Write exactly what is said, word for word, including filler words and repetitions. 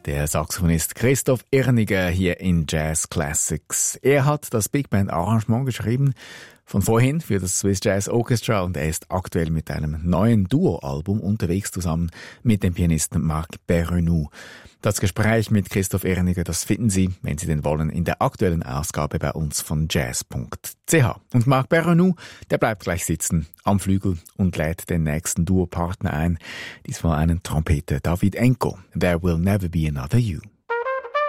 Der Saxophonist Christoph Irniger hier in Jazz Classics. Er hat das Big Band Arrangement geschrieben, von vorhin für das Swiss Jazz Orchestra, und er ist aktuell mit einem neuen Duo-Album unterwegs zusammen mit dem Pianisten Marc Perrenoud. Das Gespräch mit Christoph Irniger, das finden Sie, wenn Sie denn wollen, in der aktuellen Ausgabe bei uns von jazz punkt c h. Und Marc Perrenoud, der bleibt gleich sitzen am Flügel und lädt den nächsten Duopartner ein. Diesmal einen Trompeter, David Enko. There Will Never Be Another You.